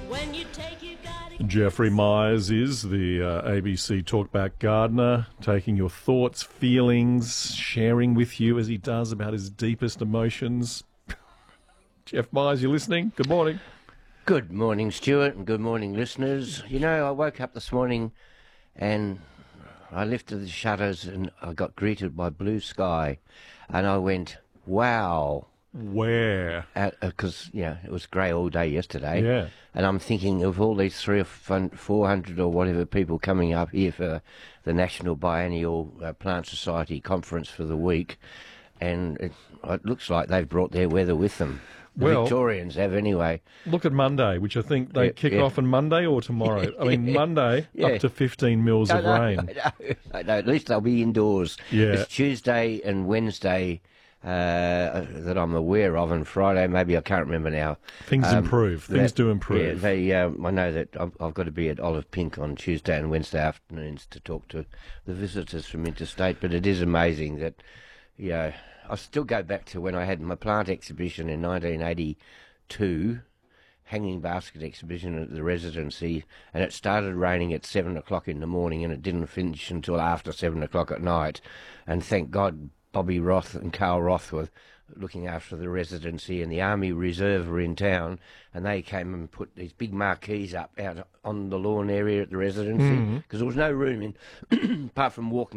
When you take, you gotta... Jeffrey Myers is the ABC Talkback Gardener, taking your thoughts, feelings, sharing with you as he does about his deepest emotions. Jeff Myers, you listening? Good morning. Good morning, Stuart, and good morning, listeners. You know, I woke up this morning and I lifted the shutters and I got greeted by blue sky, and I went, wow. Where? Because, it was grey all day yesterday. Yeah. And I'm thinking of all these 300 or 400 or whatever people coming up here for the National Biennial Plant Society Conference for the week. And it looks like they've brought their weather with them. The Well, Victorians have anyway. Look at Monday, which I think they kick off on Monday or tomorrow. I mean, Monday, up to 15 mils of rain. I know, at least they'll be indoors. Yeah. It's Tuesday and Wednesday that I'm aware of, and Friday maybe, I can't remember now. Things improve. Things do improve. Yeah, I know that I've got to be at Olive Pink on Tuesday and Wednesday afternoons to talk to the visitors from interstate, but it is amazing that, I still go back to when I had my plant exhibition in 1982, hanging basket exhibition at the Residency, and it started raining at 7 o'clock in the morning and it didn't finish until after 7 o'clock at night. And thank God Bobby Roth and Carl Roth were looking after the Residency, and the Army Reserve were in town, and they came and put these big marquees up out on the lawn area at the Residency, because there was no room in, apart from walking